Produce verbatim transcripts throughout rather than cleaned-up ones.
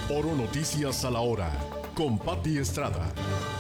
Oro Noticias a la hora, con Pati Estrada.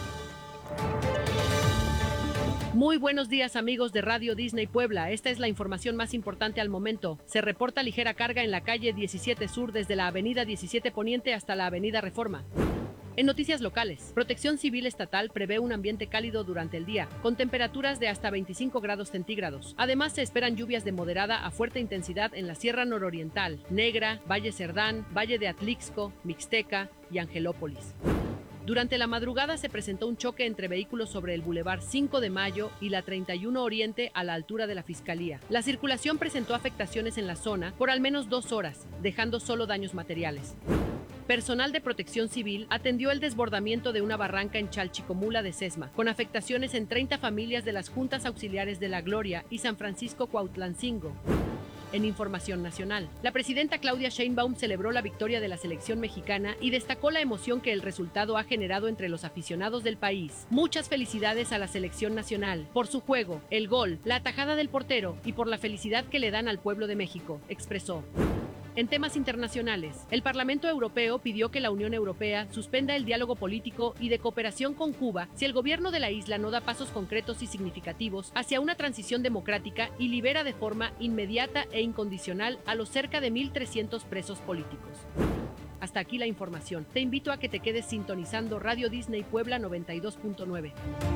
Muy buenos días, amigos de Radio Disney Puebla. Esta es la información más importante al momento. Se reporta ligera carga en la calle diecisiete Sur desde la avenida diecisiete Poniente hasta la avenida Reforma. En noticias locales, Protección Civil Estatal prevé un ambiente cálido durante el día, con temperaturas de hasta veinticinco grados centígrados. Además, se esperan lluvias de moderada a fuerte intensidad en la Sierra Nororiental, Negra, Valle Cerdán, Valle de Atlixco, Mixteca y Angelópolis. Durante la madrugada se presentó un choque entre vehículos sobre el Boulevard cinco de Mayo y la treinta y uno Oriente a la altura de la Fiscalía. La circulación presentó afectaciones en la zona por al menos dos horas, dejando solo daños materiales. Personal de Protección Civil atendió el desbordamiento de una barranca en Chalchicomula de Sesma, con afectaciones en treinta familias de las Juntas Auxiliares de La Gloria y San Francisco Cuautlancingo. En información nacional, la presidenta Claudia Sheinbaum celebró la victoria de la selección mexicana y destacó la emoción que el resultado ha generado entre los aficionados del país. Muchas felicidades a la selección nacional por su juego, el gol, la atajada del portero y por la felicidad que le dan al pueblo de México, expresó. En temas internacionales, el Parlamento Europeo pidió que la Unión Europea suspenda el diálogo político y de cooperación con Cuba si el gobierno de la isla no da pasos concretos y significativos hacia una transición democrática y libera de forma inmediata e incondicional a los cerca de mil trescientos presos políticos. Hasta aquí la información. Te invito a que te quedes sintonizando Radio Disney Puebla noventa y dos punto nueve.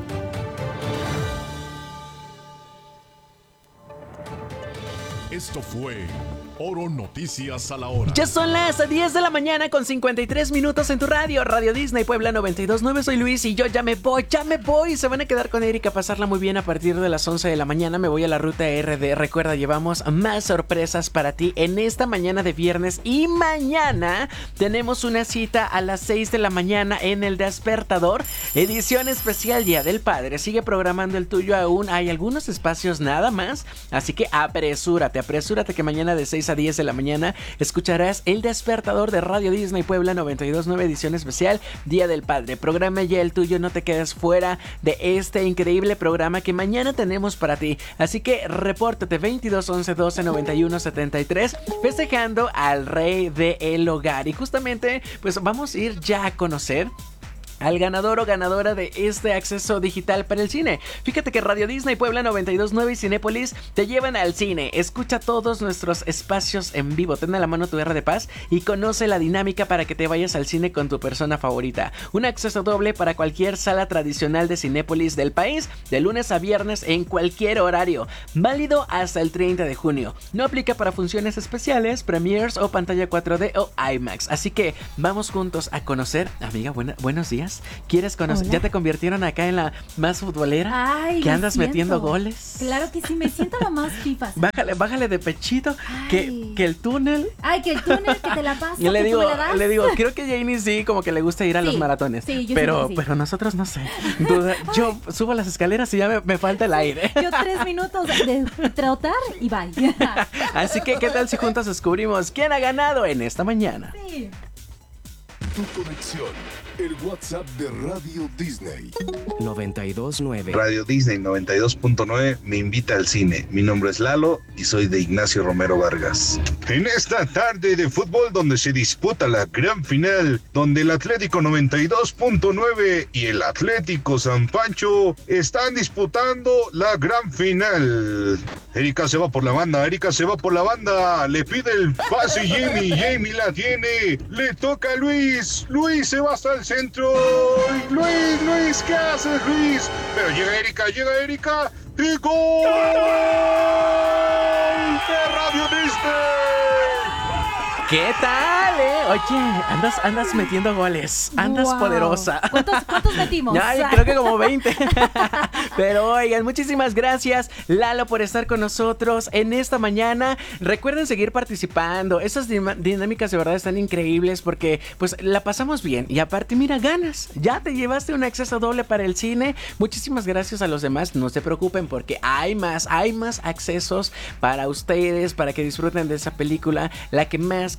Esto fue Oro Noticias a la hora. Ya son las diez de la mañana con cincuenta y tres minutos en tu radio, Radio Disney Puebla noventa y dos punto nueve. Soy Luis y yo ya me voy, ya me voy. Se van a quedar con Erika a pasarla muy bien a partir de las once de la mañana. Me voy a la ruta R D. Recuerda, llevamos más sorpresas para ti en esta mañana de viernes. Y mañana tenemos una cita a las seis de la mañana en El Despertador, edición especial Día del Padre. Sigue programando el tuyo aún. Hay algunos espacios nada más, así que apresúrate, apresúrate que mañana de seis a diez de la mañana escucharás El Despertador de Radio Disney Puebla noventa y dos punto nueve, edición especial Día del Padre. Programa ya el tuyo, no te quedes fuera de este increíble programa que mañana tenemos para ti. Así que repórtate veintidós once doce noventa y uno setenta y tres festejando al rey del hogar. Y justamente pues vamos a ir ya a conocer al ganador o ganadora de este acceso digital para el cine. Fíjate que Radio Disney Puebla noventa y dos punto nueve y Cinépolis te llevan al cine. Escucha todos nuestros espacios en vivo. Ten a la mano tu R de Paz y conoce la dinámica para que te vayas al cine con tu persona favorita. Un acceso doble para cualquier sala tradicional de Cinépolis del país, de lunes a viernes en cualquier horario. Válido hasta el treinta de junio. No aplica para funciones especiales, premieres o pantalla cuatro D o IMAX. Así que vamos juntos a conocer. Amiga, buena, buenos días. ¿Quieres conocer? Hola. ¿Ya te convirtieron acá en la más futbolera? Ay, ¿Que andas siento. metiendo goles? Claro que sí, me siento la más pipas. Bájale, bájale de pechito. Que, que el túnel. Ay, que el túnel, que te la paso, Y le que digo, tú me la das. le digo, creo que Janie sí, como que le gusta ir a Sí, los maratones. sí, yo pero, siento que sí. pero nosotros no sé. Duda, yo subo las escaleras y ya me, me falta el aire. Yo tres minutos de trotar y bye. Así que, ¿qué tal si juntos descubrimos quién ha ganado en esta mañana? Sí. Tu conexión, el WhatsApp de Radio Disney. noventa y dos punto nueve. Radio Disney noventa y dos punto nueve me invita al cine. Mi nombre es Lalo y soy de Ignacio Romero Vargas. En esta tarde de fútbol donde se disputa la gran final, donde el Atlético noventa y dos punto nueve y el Atlético San Pancho están disputando la gran final. Erika se va por la banda, Erika se va por la banda, le pide el pase Jamie, Jamie la tiene, le toca a Luis, Luis se va hasta el centro, Luis, Luis, ¿qué haces Luis? Pero llega Erika, llega Erika y gol de Radio Disney. ¿Qué tal, eh? Oye, andas, andas metiendo goles. Andas Wow. poderosa. ¿Cuántos, cuántos metimos? Ay, creo que como veinte. Pero oigan, muchísimas gracias, Lalo, por estar con nosotros en esta mañana. Recuerden seguir participando. Esas dim- dinámicas de verdad están increíbles porque pues la pasamos bien. Y aparte, mira, ganas. Ya te llevaste un acceso doble para el cine. Muchísimas gracias a los demás. No se preocupen porque hay más, hay más accesos para ustedes, para que disfruten de esa película, la que más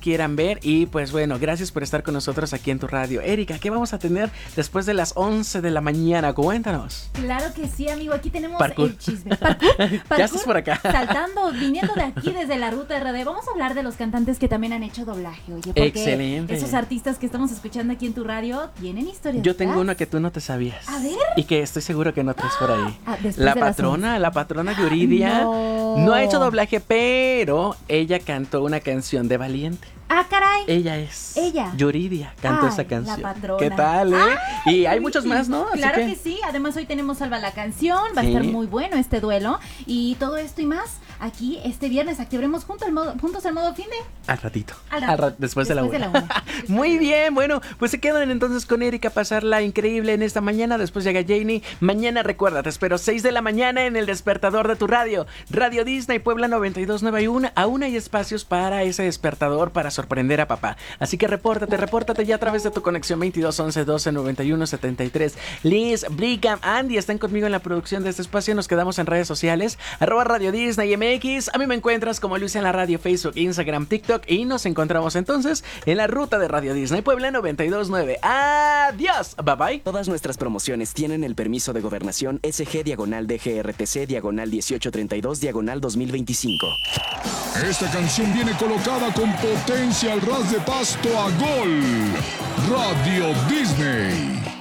quieran ver. Y pues bueno, gracias por estar con nosotros aquí en tu radio. Erika, ¿qué vamos a tener después de las once de la mañana? Cuéntanos. Claro que sí, amigo. Aquí tenemos Parkour. el chisme. Parkour, parkour, Ya estás por acá. Saltando, viniendo de aquí desde la ruta R D. Vamos a hablar de los cantantes que también han hecho doblaje, oye. Porque Excelente. esos artistas que estamos escuchando aquí en tu radio tienen historias. Yo tengo detrás. uno que tú no te sabías. A ver. Y que estoy seguro que no traes por ahí. Ah, después La de las patrona, la patrona Yuridia No. no ha hecho doblaje, pero ella cantó una canción de Valiente. Ah, caray. Ella es. Ella. Yuridia cantó Ay, esa canción. la patrona. ¿Qué tal, eh? Ay, y hay muchos más, ¿no? Así Claro que... sí. Además, hoy tenemos Salva la Canción. Va Sí. a estar muy bueno este duelo. Y todo esto y más aquí este viernes. Activaremos junto el modo, juntos el modo fin de. Al ratito. Al rato. Al ra- después, de la Después una. de la una. Muy bien, bueno, pues se quedan entonces con Erika a pasarla increíble en esta mañana. Después llega Janie. Mañana recuerda, te espero seis de la mañana en el despertador de tu radio. Radio Disney Puebla noventa y dos nueve y uno. Aún hay espacios para ese despertador para sorprender a papá. Así que repórtate, repórtate ya a través de tu conexión veintidós once doce noventa y uno setenta y tres. Liz, Brigham, Andy están conmigo en la producción de este espacio. Nos quedamos en redes sociales. Arroba Radio Disney M X. A mí me encuentras como Luis en la radio, Facebook, Instagram, TikTok. Y nos encontramos entonces en la ruta de Radio Disney Puebla noventa y dos nueve. Adiós. Bye bye. Todas nuestras promociones tienen el permiso de gobernación S G diagonal D G R T C diagonal dieciocho treinta y dos diagonal dos mil veinticinco. Esta canción viene colocada con potencia al ras de pasto a gol. Radio Disney.